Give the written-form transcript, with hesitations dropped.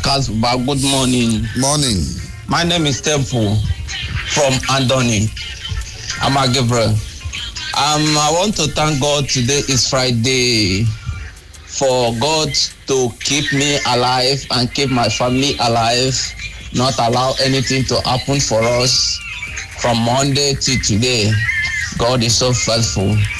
Casper. Good morning. Morning. My name is Temple from Andoni. I'm a Gabriel. I want to thank God. Today is Friday, for God to keep me alive and keep my family alive, not allow anything to happen for us from Monday to today. God is so faithful.